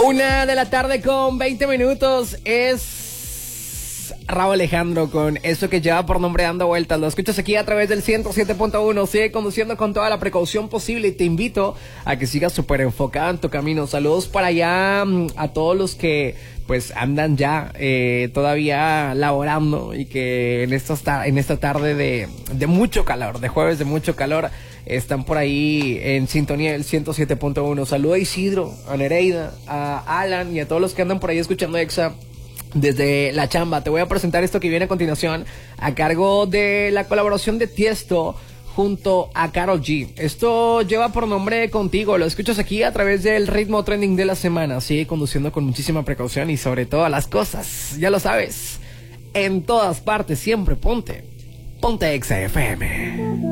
1:00 con 20 minutos. Es Rauw Alejandro con eso que lleva por nombre Dando Vueltas. Lo escuchas aquí a través del 107.1. Sigue conduciendo con toda la precaución posible y te invito a que sigas súper enfocado en tu camino. Saludos para allá a todos los que pues andan ya todavía laborando y que en esta tarde de mucho calor, de jueves de mucho calor, están por ahí en sintonía del 107.1. Saludos a Isidro, a Nereida, a Alan y a todos los que andan por ahí escuchando Exa desde la chamba. Te voy a presentar esto que viene a continuación a cargo de la colaboración de Tiesto junto a Karol G. Esto lleva por nombre Contigo. Lo escuchas aquí a través del ritmo trending de la semana. Sigue conduciendo con muchísima precaución y sobre todas las cosas, ya lo sabes, en todas partes siempre ponte Exa FM.